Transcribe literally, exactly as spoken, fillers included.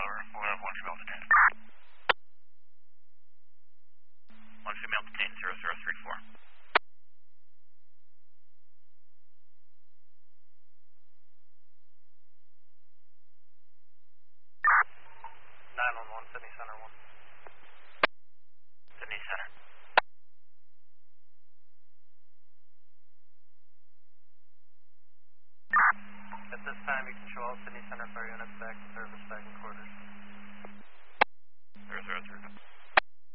Tower, we'll have one female detained. One female detained, zero zero three four. nine one one, Sydney Center one. Sydney Center. At this time, you can show all Sydney Center fire units back to service back in quarters. zero zero three.